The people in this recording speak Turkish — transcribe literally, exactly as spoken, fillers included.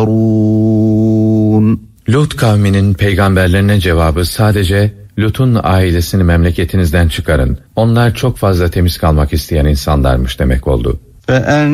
Lut kavminin peygamberlerine cevabı sadece Lut'un ailesini memleketinizden çıkarın. Onlar çok fazla temiz kalmak isteyen insanlarmış demek oldu.